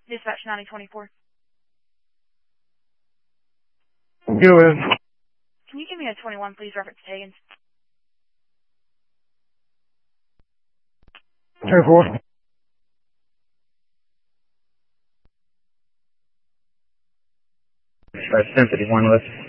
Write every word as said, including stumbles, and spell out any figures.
Dispatch ninety twenty-four. Go ahead. Can you give me a twenty-one, please, reference to Higgins? ten four. Dispatch ten fifty-one, list.